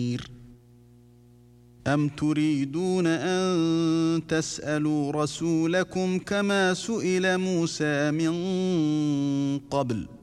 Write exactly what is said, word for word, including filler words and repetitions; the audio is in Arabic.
أَمْ تُرِيدُونَ أَن تَسْأَلُوا رَسُولَكُمْ كَمَا سُئِلَ مُوسَى مِن قَبْلُ